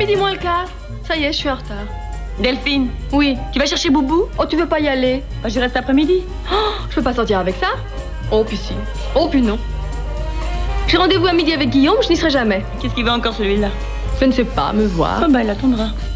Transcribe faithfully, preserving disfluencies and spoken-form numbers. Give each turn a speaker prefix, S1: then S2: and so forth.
S1: midi moins le quart. Ça y est, je suis en retard.
S2: Delphine.
S1: Oui.
S2: Tu vas chercher Boubou?
S1: Oh, tu veux pas y aller?
S2: Bah, je reste après-midi.
S1: Oh, je peux pas sortir avec ça? Oh, puis si. Oh, puis non. J'ai rendez-vous à midi avec Guillaume, je n'y serai jamais.
S2: Qu'est-ce qu'il veut encore celui-là?
S1: Je ne sais pas, me voir.
S2: Oh, bah, il attendra.